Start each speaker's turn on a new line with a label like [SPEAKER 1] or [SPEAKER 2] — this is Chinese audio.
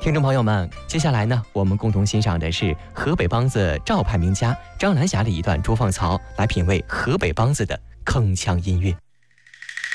[SPEAKER 1] 听众朋友们，接下来呢，我们共同欣赏的是河北梆子赵派名家张兰霞的一段捉放槽，来品味河北梆子的铿锵音乐。